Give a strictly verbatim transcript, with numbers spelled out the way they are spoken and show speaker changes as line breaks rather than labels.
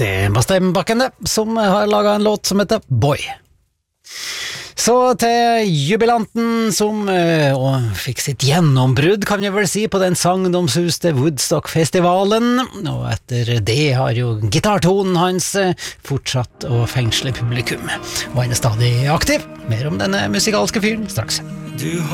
Det er Bastein-Bakken det, som har laget en låt som heter Boy. Så til jubilanten som øh, og fikk sitt gjennombrudd, kan jeg vel si, på den sangdomshuste Woodstock-festivalen, og etter det har jo gitartonen hans øh, fortsatt å fengsle publikum, og han er stadig aktiv. Mer om denne musikalske fyren straks. Du